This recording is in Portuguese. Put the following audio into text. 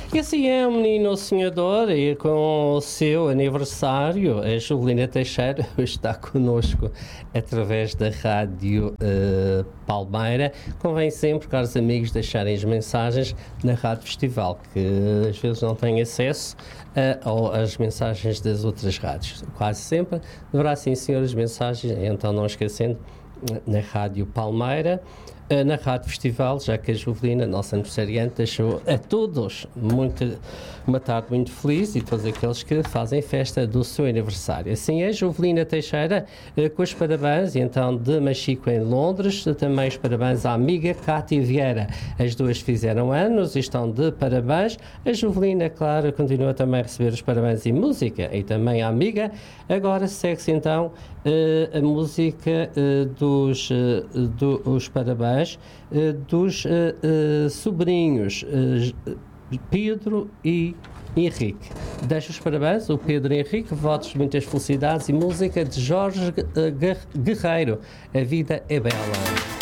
E assim é, um menino sonhador, e com o seu aniversário, a Jovelina Teixeira está connosco através da Rádio Palmeira. Convém sempre, caros amigos, deixarem as mensagens na Rádio Festival, que às vezes não têm acesso às mensagens das outras rádios. Quase sempre deverá sim, senhor, as mensagens, então não esquecendo, na Rádio Palmeira, na Rádio Festival, já que a Jovelina, nossa aniversariante, deixou a todos uma tarde muito feliz, e todos aqueles que fazem festa do seu aniversário. Assim é, Jovelina Teixeira, com os parabéns, e então de Machico em Londres, também os parabéns à amiga Cátia Vieira. As duas fizeram anos e estão de parabéns. A Jovelina, claro, continua também a receber os parabéns e música, e também a amiga. Agora segue-se então a música dos parabéns dos sobrinhos Pedro e Henrique. Deixo os parabéns, o Pedro e Henrique, votos de muitas felicidades e música de Jorge Guerreiro. A vida é bela.